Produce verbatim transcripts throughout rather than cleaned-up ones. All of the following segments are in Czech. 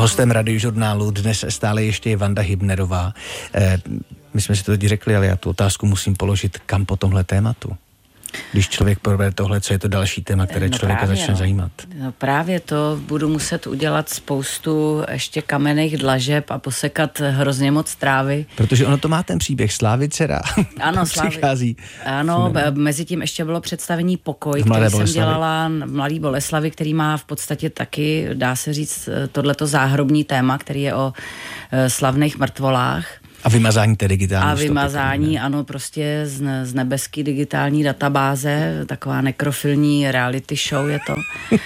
Hostem Radiožurnálu dnes stále ještě je Vanda Hybnerová. Eh, my jsme si to teď řekli, ale já tu otázku musím položit, kam po tomhle tématu? Když člověk probere tohle, co je to další téma, které no člověka právě, začne no. zajímat? No právě to budu muset udělat spoustu ještě kamenných dlažeb a posekat hrozně moc trávy. Protože ono to má ten příběh Slávy dcera. Ano, Slávy. Přichází. Ano, mezi tím ještě bylo představení Pokoj, který jsem dělala v Mladý Boleslavi, který má v podstatě taky, dá se říct, tohleto záhrobní téma, který je o slavných mrtvolách. A vymazání té digitální A vymazání, stopy, ano, prostě z, z nebeský digitální databáze, taková nekrofilní reality show je to,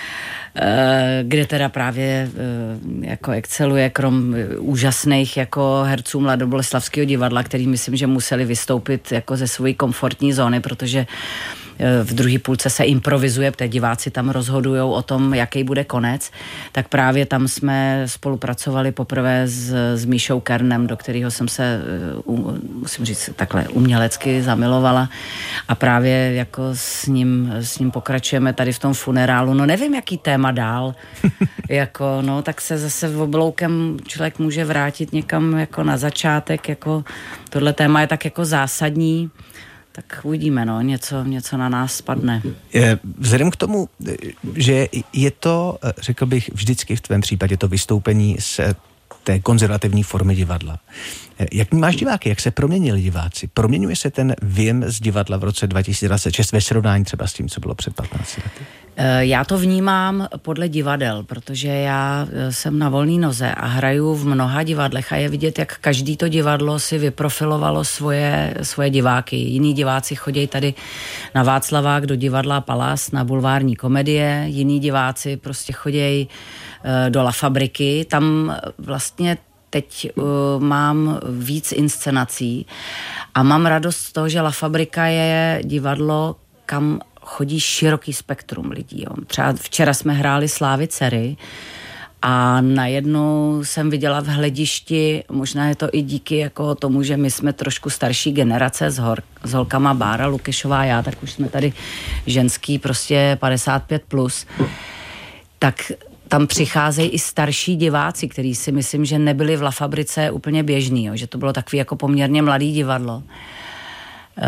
kde teda právě jako exceluje krom úžasných jako herců Mladoboleslavského divadla, který myslím, že museli vystoupit jako ze své komfortní zóny, protože v druhé půlce se improvizuje, protože diváci tam rozhodujou o tom, jaký bude konec, tak právě tam jsme spolupracovali poprvé s, s Míšou Kernem, do kterého jsem se, musím říct, takhle umělecky zamilovala a právě jako s ním, s ním pokračujeme tady v tom funerálu. No nevím, jaký téma dál. jako, no, tak se zase v obloukem člověk může vrátit někam jako na začátek, jako tohle téma je tak jako zásadní. Tak uvidíme, no, něco, něco na nás spadne. Vzhledem k tomu, že je to, řekl bych, vždycky v tvém případě to vystoupení z té konzervativní formy divadla. Jak máš diváky? Jak se proměnili diváci? Proměňuje se ten vím z divadla v roce dva tisíce dvacet šest ve srovnání třeba s tím, co bylo před patnácti lety? Já to vnímám podle divadel, protože já jsem na volné noze a hraju v mnoha divadlech a je vidět, jak každý to divadlo si vyprofilovalo svoje, svoje diváky. Jiní diváci chodí tady na Václavák do divadla Pallas na bulvární komedie, jiní diváci prostě chodí do La Fabriky. Tam vlastně teď uh, mám víc inscenací a mám radost z toho, že La Fabrika je divadlo, kam chodí široký spektrum lidí. Jo. Třeba včera jsme hráli Slávy dcery a najednou jsem viděla v hledišti, možná je to i díky jako tomu, že my jsme trošku starší generace s, hor, s holkama Bára Lukešová, já, tak už jsme tady ženský prostě padesát pět plus, tak tam přicházejí i starší diváci, kteří si myslím, že nebyli v La Fabrice úplně běžný, jo, že to bylo takový jako poměrně mladý divadlo. Uh,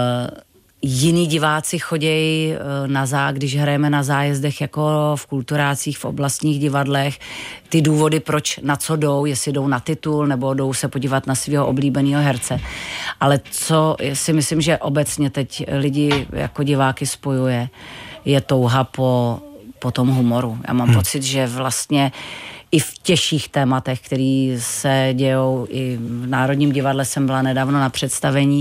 jiní diváci chodějí uh, na zá, když hrajeme na zájezdech jako v kulturácích, v oblastních divadlech. Ty důvody, proč na co jdou, jestli jdou na titul, nebo jdou se podívat na svého oblíbeného herce. Ale co si myslím, že obecně teď lidi jako diváky spojuje, je touha po po tom humoru. Já mám hmm. pocit, že vlastně i v těžších tématech, které se dějou, i v Národním divadle jsem byla nedávno na představení,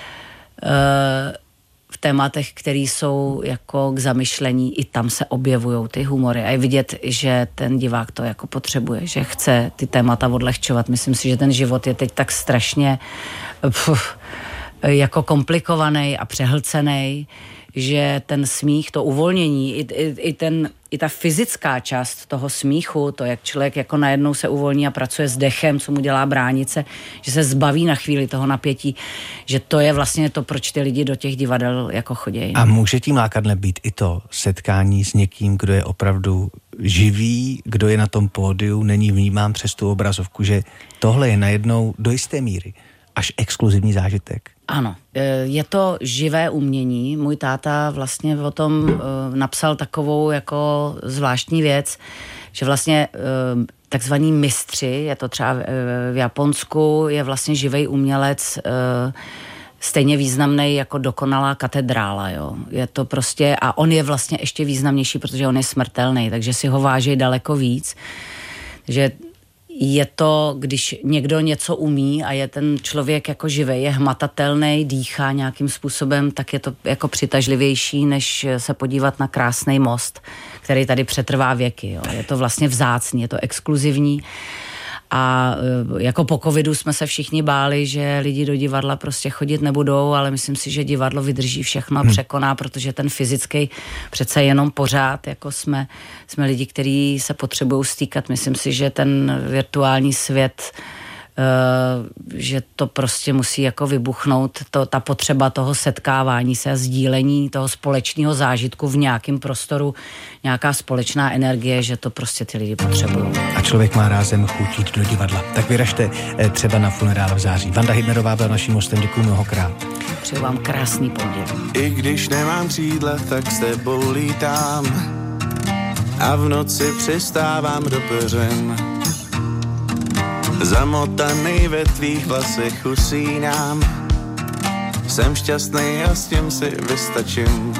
v tématech, které jsou jako k zamyšlení, i tam se objevují ty humory. A je vidět, že ten divák to jako potřebuje, že chce ty témata odlehčovat. Myslím si, že ten život je teď tak strašně pf, jako komplikovaný a přehlcený, že ten smích, to uvolnění, i, i, i, ten, i ta fyzická část toho smíchu, to, jak člověk jako najednou se uvolní a pracuje s dechem, co mu dělá bránice, že se zbaví na chvíli toho napětí, že to je vlastně to, proč ty lidi do těch divadel jako chodějí. A může tím lákadle být i to setkání s někým, kdo je opravdu živý, kdo je na tom pódiu, není vnímán přes tu obrazovku, že tohle je najednou do jisté míry až exkluzivní zážitek. Ano, je to živé umění. Můj táta vlastně o tom napsal takovou jako zvláštní věc, že vlastně takzvaní mistři, je to třeba v Japonsku, je vlastně živej umělec stejně významný jako dokonalá katedrála, jo. Je to prostě, a on je vlastně ještě významnější, protože on je smrtelný, takže si ho váží daleko víc. Takže je to, když někdo něco umí a je ten člověk jako živý, je hmatatelný, dýchá nějakým způsobem, tak je to jako přitažlivější, než se podívat na krásný most, který tady přetrvá věky. Jo. Je to vlastně vzácný, je to exkluzivní. A jako po covidu jsme se všichni báli, že lidi do divadla prostě chodit nebudou, ale myslím si, že divadlo vydrží všechno a překoná, protože ten fyzický přece jenom pořád, jako jsme, jsme lidi, kteří se potřebují stýkat. Myslím si, že ten virtuální svět že to prostě musí jako vybuchnout, to, ta potřeba toho setkávání se a sdílení toho společného zážitku v nějakém prostoru, nějaká společná energie, že to prostě ty lidi potřebují. A člověk má rázem chuť jít do divadla. Tak vyražte třeba na funerál v září. Vanda Hybnerová byla naším hostem, děkuji mnohokrát. Přeju vám krásný pondělí. I když nemám křídla, tak s tebou lítám a v noci přistávám do peřin. Zamotaný ve tvých vlasech usínám. Jsem šťastný a s tím si vystačím.